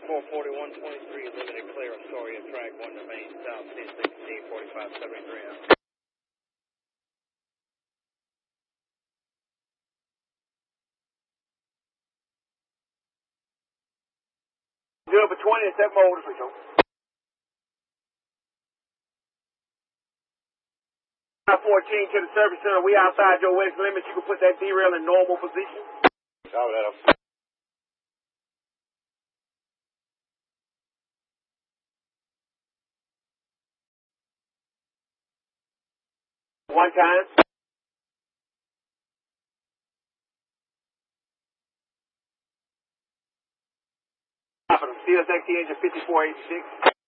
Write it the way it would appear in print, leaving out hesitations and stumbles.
44123, limited clear, Astoria, track 1 to main, south, 1016, 4573 out. Good for 20 and 7 more switch on. 14 to the service center. We outside your west limits. You can put that derail in normal position. Copy that. One time. CSXT engine 5486.